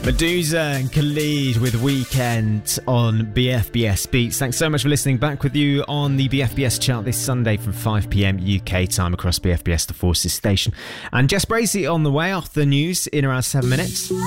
Medusa and Khalid with Weekend on BFBS Beats. Thanks so much for listening. Back with you on the BFBS chart this Sunday from 5pm UK time across BFBS The Forces station. And Jess Bracey on the way after the news in around 7 minutes.